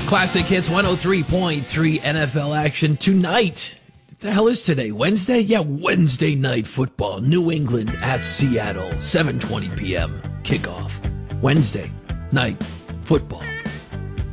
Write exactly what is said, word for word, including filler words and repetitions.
Classic Hits one oh three point three N F L action tonight. What the hell is today? Wednesday? Yeah, Wednesday night football. New England at Seattle. seven twenty p.m. kickoff. Wednesday night football.